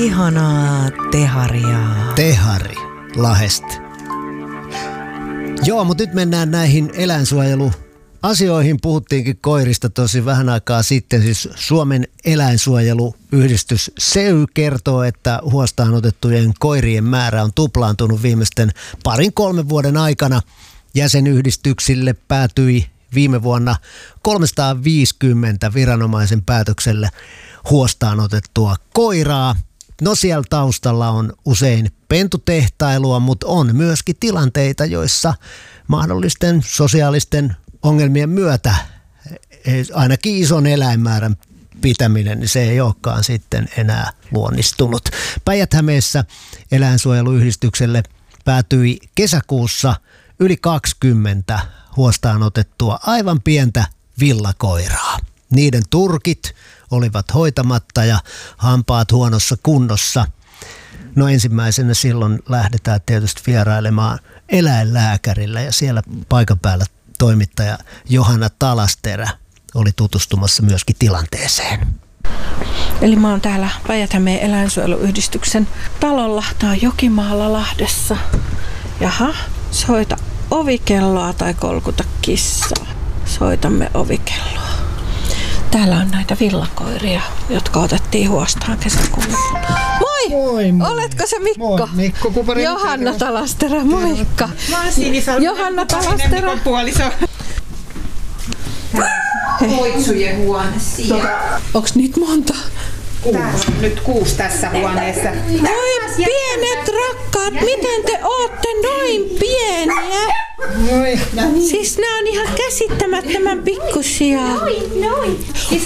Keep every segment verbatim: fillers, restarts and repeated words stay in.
Ihanaa teharia. Tehari Lahesta. Joo, mutta nyt mennään näihin eläinsuojeluasioihin. Puhuttiinkin koirista tosi vähän aikaa sitten. Siis Suomen eläinsuojeluyhdistys S E Y kertoo, että huostaan otettujen koirien määrä on tuplaantunut viimeisten parin kolmen vuoden aikana. Jäsenyhdistyksille päätyi viime vuonna kolmesataaviisikymmentä viranomaisen päätökselle huostaan otettua koiraa. No siellä taustalla on usein pentutehtailua, mutta on myöskin tilanteita, joissa mahdollisten sosiaalisten ongelmien myötä ainakin ison eläinmäärän pitäminen, niin se ei olekaan sitten enää luonnistunut. Päijät-Hämeessä eläinsuojeluyhdistykselle päätyi kesäkuussa yli kaksikymmentä huostaan otettua aivan pientä villakoiraa. Niiden turkit olivat hoitamatta ja hampaat huonossa kunnossa. No ensimmäisenä silloin lähdetään tietysti vierailemaan eläinlääkärillä ja siellä paikan päällä toimittaja Johanna Talasterä oli tutustumassa myöskin tilanteeseen. Eli mä oon täällä Päijät-Hämeen eläinsuojeluyhdistyksen talolla. Tää on Jokimaalla Lahdessa. Jaha, soita ovikelloa tai kolkuta kissaa. Soitamme ovikelloa. Täällä on näitä villakoiria, jotka otettiin huostaan kesäkuulla. Moi! Moi, moi! Oletko se Mikko? Moi, Mikko Kupari. Johanna Talastera, moikka! Mä oon Sinisalmi. Johanna Talastera. Mikon puoliso. Hoitsujen huone siellä. Onks niitä monta? Kuusi. Nyt kuusi tässä huoneessa. Oi pienet rakkaat, miten te ootte noin pieniä? Moi. Siis nää on ihan käsittämättömän pikkusia. Noin, noin.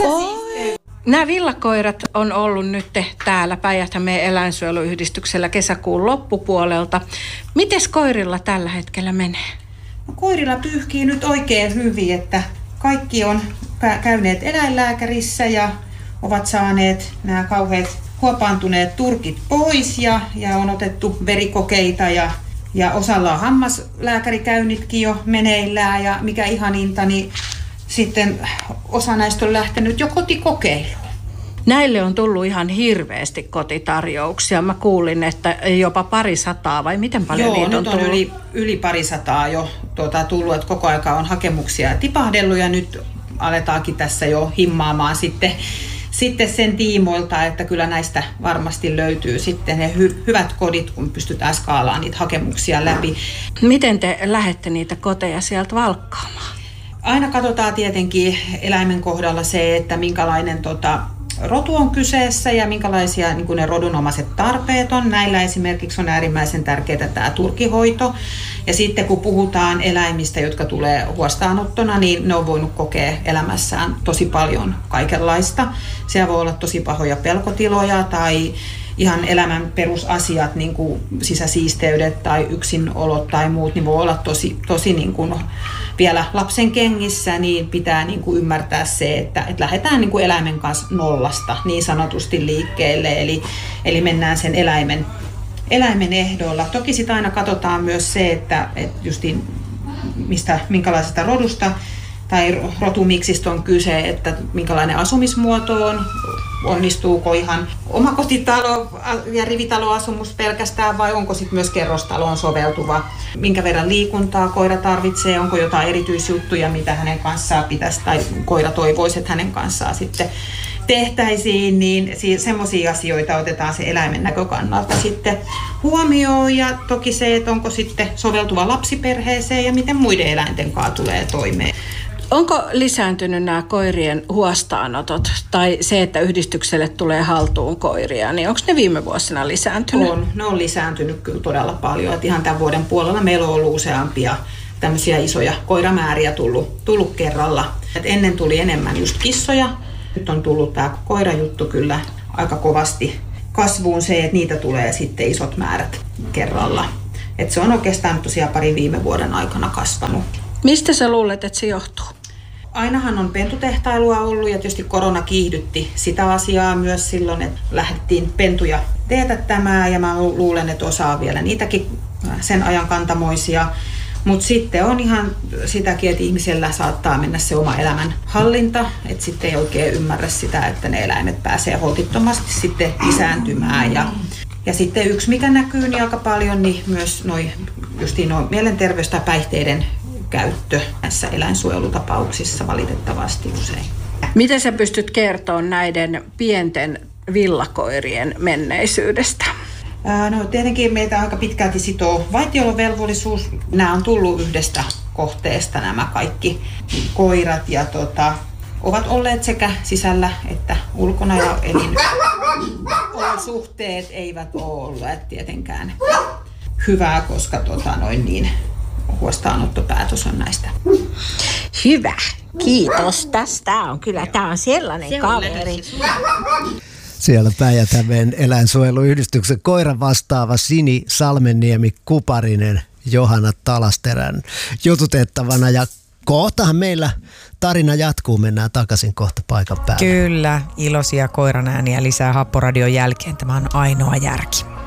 Oi. Nämä villakoirat on ollut nyt täällä Päijät-Hämeen eläinsuojeluyhdistyksellä kesäkuun loppupuolelta. Mites koirilla tällä hetkellä menee? No, koirilla pyyhkii nyt oikein hyvin, että kaikki on käyneet eläinlääkärissä ja ovat saaneet nämä kauheat huopaantuneet turkit pois ja, ja on otettu verikokeita ja, ja osalla on hammaslääkärikäynnitkin jo meneillään ja mikä ihaninta, niin sitten osa näistä on lähtenyt jo kotikokeiluun. Näille on tullut ihan hirveästi kotitarjouksia. Mä kuulin, että jopa pari sataa vai miten paljon Joo, niitä on nyt on tullut? yli, yli pari sataa jo tuota, tullut, että koko aika on hakemuksia tipahdellut ja nyt aletaankin tässä jo himmaamaan sitten Sitten sen tiimoilta, että kyllä näistä varmasti löytyy sitten ne hy- hyvät kodit, kun pystytään skaalaamaan niitä hakemuksia läpi. Miten te lähdette niitä koteja sieltä valkkaamaan? Aina katsotaan tietenkin eläimen kohdalla se, että minkälainen tota, rotu on kyseessä ja minkälaisia niin kuin ne rodunomaiset tarpeet on. Näillä esimerkiksi on äärimmäisen tärkeää tämä turkihoito. Ja sitten kun puhutaan eläimistä, jotka tulee huostaanottona, niin ne on voinut kokea elämässään tosi paljon kaikenlaista. Siellä voi olla tosi pahoja pelkotiloja tai ihan elämän perusasiat, niin kuin sisäsiisteydet tai yksinolot tai muut, niin voi olla tosi, tosi niin kuin vielä lapsen kengissä, niin pitää niin kuin ymmärtää se, että, että lähdetään niin kuin eläimen kanssa nollasta niin sanotusti liikkeelle, eli, eli mennään sen eläimen, eläimen ehdoilla. Toki sitä aina katsotaan myös se, että, että justiin mistä, minkälaisesta rodusta tai rotumiksistä on kyse, että minkälainen asumismuoto on, onnistuuko ihan omakotitalo ja rivitaloasumus pelkästään vai onko sitten myös kerrostaloon soveltuva, minkä verran liikuntaa koira tarvitsee, onko jotain erityisjuttuja, mitä hänen kanssaan pitäisi tai koira toivoisi, että hänen kanssaan sitten tehtäisiin, niin semmoisia asioita otetaan se eläimen näkökannalta sitten huomioon ja toki se, että onko sitten soveltuva lapsiperheeseen ja miten muiden eläinten kanssa tulee toimeen. Onko lisääntynyt nämä koirien huostaanotot tai se, että yhdistykselle tulee haltuun koiria, niin onko ne viime vuosina lisääntynyt? On, ne on lisääntynyt kyllä todella paljon. Että ihan tämän vuoden puolella meillä on ollut useampia tämmöisiä isoja koiramääriä tullut, tullut kerralla. Et ennen tuli enemmän just kissoja. Nyt on tullut tämä koirajuttu kyllä aika kovasti kasvuun se, että niitä tulee sitten isot määrät kerralla. Et se on oikeastaan tosiaan parin viime vuoden aikana kasvanut. Mistä sä luulet, että se johtuu? Ainahan on pentutehtailua ollut ja tietysti korona kiihdytti sitä asiaa myös silloin, että lähdettiin pentuja teetättämään ja mä luulen, että osaa vielä niitäkin sen ajan kantamoisia Mutta sitten on ihan sitäkin, että ihmisellä saattaa mennä se oma elämän hallinta, että sitten ei oikein ymmärrä sitä, että ne eläimet pääsee holtittomasti sitten lisääntymään. Ja, ja sitten yksi, mikä näkyy niin aika paljon, niin myös noi, justiin noi mielenterveys- tai päihteiden käyttö näissä eläinsuojelutapauksissa valitettavasti usein. Miten sä pystyt kertomaan näiden pienten villakoirien menneisyydestä? No tietenkin meitä aika pitkälti sitoo vaitiolovelvollisuus. Nämä on tullut yhdestä kohteesta nämä kaikki koirat ja tota, ovat olleet sekä sisällä että ulkona ja elinolosuhteet eivät ole olleet tietenkään hyvää, koska tota, noin niin, huostaanottopäätös on näistä. Hyvä. Kiitos tästä. On kyllä, tämä on sellainen se kaveri. On siellä Päijät-Hämeen eläinsuojeluyhdistyksen koiran vastaava Sini Salmenniemi-Kuparinen Johanna Talasterän jututettavana. Ja kohtahan meillä tarina jatkuu, mennään takaisin kohta paikan päälle. Kyllä, iloisia koiran ääniä lisää Happoradion jälkeen. Tämä on ainoa järki.